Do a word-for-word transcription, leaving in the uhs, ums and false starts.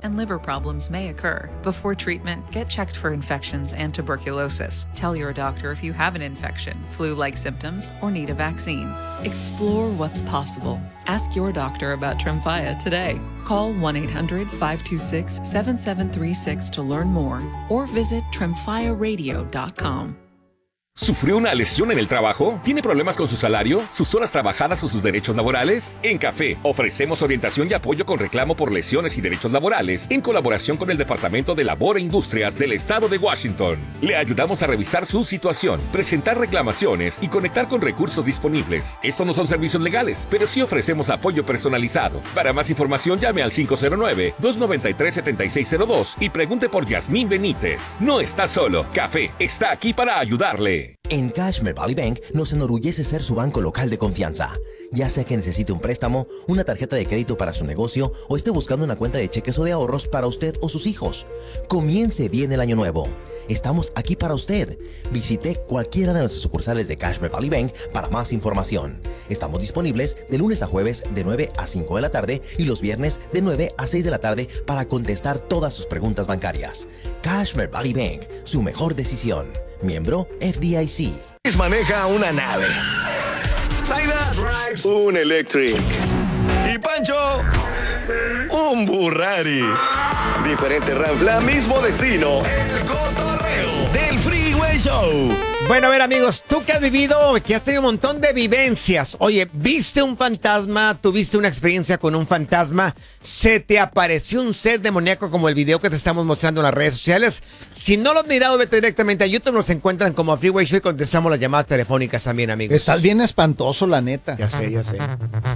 and liver problems may occur. Before treatment, get checked for infections and tuberculosis. Tell your doctor if you have an infection, flu-like symptoms, or need a vaccine. Explore what's possible. Ask your doctor about Tremfya today. Call one eight hundred, five two six, seven seven three six to learn more or visit tremfya radio dot com. ¿Sufrió una lesión en el trabajo? ¿Tiene problemas con su salario, sus horas trabajadas o sus derechos laborales? En Café ofrecemos orientación y apoyo con reclamo por lesiones y derechos laborales en colaboración con el Departamento de Labor e Industrias del Estado de Washington. Le ayudamos a revisar su situación, presentar reclamaciones y conectar con recursos disponibles. Estos no son servicios legales, pero sí ofrecemos apoyo personalizado. Para más información llame al cinco cero nueve, dos nueve tres, siete seis cero dos y pregunte por Yasmín Benítez. No está solo, Café está aquí para ayudarle. En Cashmere Valley Bank nos enorgullece ser su banco local de confianza. Ya sea que necesite un préstamo, una tarjeta de crédito para su negocio o esté buscando una cuenta de cheques o de ahorros para usted o sus hijos. Comience bien el año nuevo. Estamos aquí para usted. Visite cualquiera de nuestras sucursales de Cashmere Valley Bank para más información. Estamos disponibles de lunes a jueves de nueve a cinco de la tarde y los viernes de nueve a seis de la tarde para contestar todas sus preguntas bancarias. Cashmere Valley Bank, su mejor decisión. Miembro F D I C. Maneja una nave. Zaida drives un Electric. Y Pancho, un Burrari. Diferente ranfla, mismo destino. El cotorreo del Freeway Show. Bueno, a ver, amigos, tú que has vivido, que has tenido un montón de vivencias. Oye, ¿viste un fantasma? ¿Tuviste una experiencia con un fantasma? ¿Se te apareció un ser demoníaco como el video que te estamos mostrando en las redes sociales? Si no lo has mirado, vete directamente a YouTube. Nos encuentran como Freeway Show y contestamos las llamadas telefónicas también, amigos. Estás bien espantoso, la neta. Ya sé, ya sé.